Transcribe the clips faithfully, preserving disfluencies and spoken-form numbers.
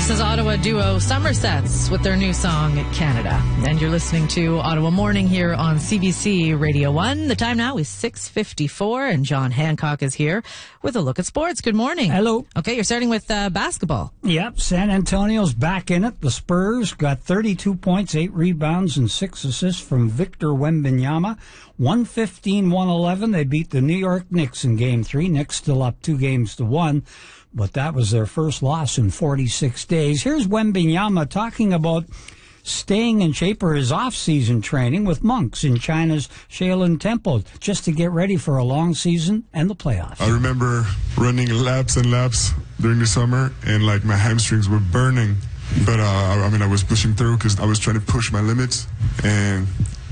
This is Ottawa duo Somersets with their new song, Canada. And you're listening to Ottawa Morning here on C B C Radio one. The time now is six fifty-four, and John Hancock is here with a look at sports. Good morning. Hello. Okay, you're starting with uh, basketball. Yep, San Antonio's back in it. The Spurs got thirty-two points, eight rebounds, and six assists from Victor Wembanyama. one fifteen to one eleven. They beat the New York Knicks in Game three. Knicks still up two games to one. But that was their first loss in forty-six days. Here's Wembanyama talking about staying in shape for his off-season training with monks in China's Shaolin Temple just to get ready for a long season and the playoffs. I remember running laps and laps during the summer, and like my hamstrings were burning. But uh, I mean, I was pushing through because I was trying to push my limits. And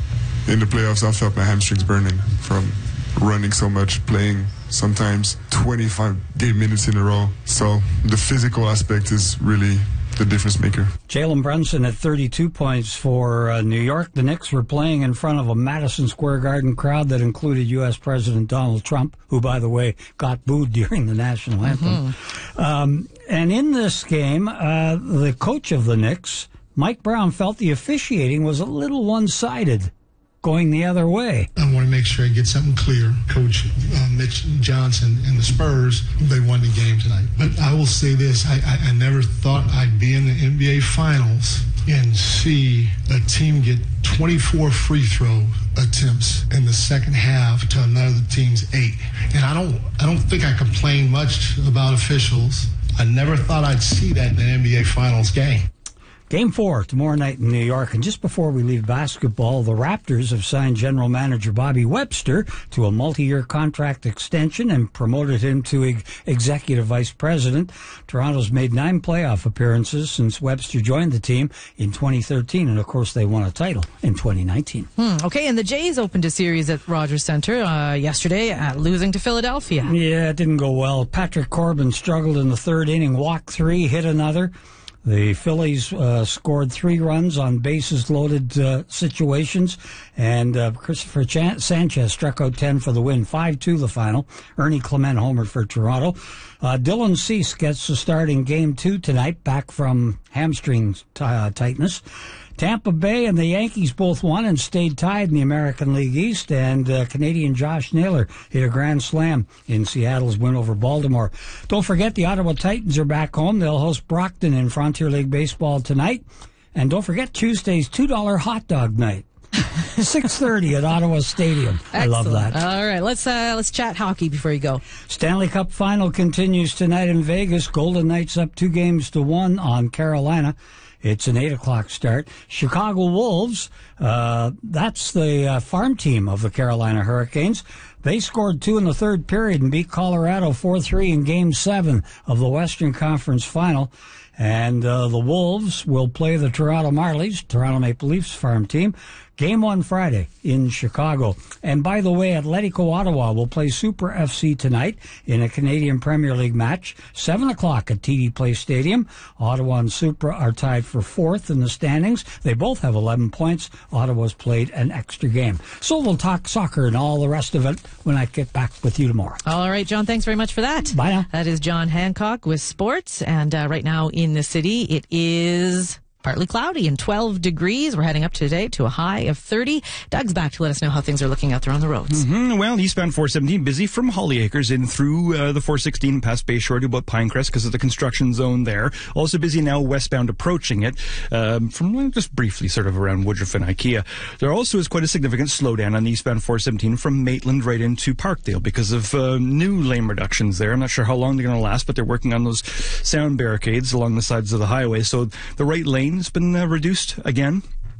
in the playoffs, I felt my hamstrings burning from running so much, playing sometimes twenty-five game minutes in a row. So the physical aspect is really the difference maker. Jalen Brunson at thirty-two points for uh, New York. The Knicks were playing in front of a Madison Square Garden crowd that included U S President Donald Trump, who, by the way, got booed during the national anthem. Mm-hmm. Um, and in this game, uh, the coach of the Knicks, Mike Brown, felt the officiating was a little one-sided, going the other way. I want to make sure I get something clear. Coach uh, Mitch Johnson and the Spurs, they won the game tonight. But I will say this, I, I, I never thought I'd be in the N B A Finals and see a team get twenty-four free throw attempts in the second half to another team's eight. And I don't, I don't think I complain much about officials. I never thought I'd see that in an N B A Finals game. Game four tomorrow night in New York. And just before we leave basketball, the Raptors have signed general manager Bobby Webster to a multi-year contract extension and promoted him to ex- executive vice president. Toronto's made nine playoff appearances since Webster joined the team in twenty thirteen. And, of course, they won a title in twenty nineteen. Hmm, okay, and the Jays opened a series at Rogers Centre uh, yesterday, uh, losing to Philadelphia. Yeah, it didn't go well. Patrick Corbin struggled in the third inning, walked three, hit another. The Phillies uh, scored three runs on bases-loaded uh, situations, and uh, Christopher Chan- Sanchez struck out ten for the win. five two the final. Ernie Clement homered for Toronto. Uh, Dylan Cease gets the start in Game two tonight, back from hamstring t- uh, tightness. Tampa Bay and the Yankees both won and stayed tied in the American League East, and uh, Canadian Josh Naylor hit a grand slam in Seattle's win over Baltimore. Don't forget, the Ottawa Titans are back home. They'll host Brockton in Frontier League Baseball tonight. And don't forget Tuesday's two dollar hot dog night. six thirty at Ottawa Stadium. Excellent. I love that. All right, let's uh, let's chat hockey before you go. Stanley Cup Final continues tonight in Vegas. Golden Knights up two games to one on Carolina. It's an eight o'clock start. Chicago Wolves, uh, that's the uh, farm team of the Carolina Hurricanes. They scored two in the third period and beat Colorado four three in Game seven of the Western Conference Final. And uh, the Wolves will play the Toronto Marlies, Toronto Maple Leafs farm team. Game one Friday in Chicago. And by the way, Atletico Ottawa will play Super F C tonight in a Canadian Premier League match, seven o'clock at T D Place Stadium. Ottawa and Super are tied for fourth in the standings. They both have eleven points. Ottawa's played an extra game. So we'll talk soccer and all the rest of it when I get back with you tomorrow. All right, John, thanks very much for that. Bye now. That is John Hancock with sports. And uh, right now in the city, it is partly cloudy and twelve degrees. We're heading up today to a high of thirty. Doug's back to let us know how things are looking out there on the roads. Mm-hmm. Well, eastbound four seventeen busy from Holly Acres in through uh, the four sixteen past Bay Shore to about Pinecrest because of the construction zone there. Also busy now westbound approaching it um, from well, just briefly sort of around Woodruff and IKEA. There also is quite a significant slowdown on the eastbound four seventeen from Maitland right into Parkdale because of uh, new lane reductions there. I'm not sure how long they're going to last, but they're working on those sound barricades along the sides of the highway. So the right lane has been uh, reduced again.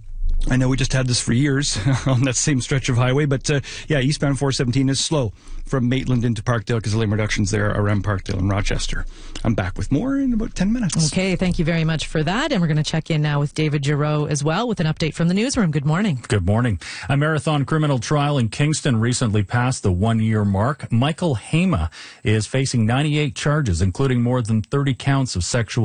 I know we just had this for years on that same stretch of highway, but uh, yeah, eastbound four seventeen is slow from Maitland into Parkdale because of lane reductions there around Parkdale and Rochester. I'm back with more in about ten minutes. Okay, thank you very much for that. And we're going to check in now with David Giroux as well with an update from the newsroom. Good morning. Good morning. A marathon criminal trial in Kingston recently passed the one-year mark. Michael Hema is facing ninety-eight charges, including more than thirty counts of sexual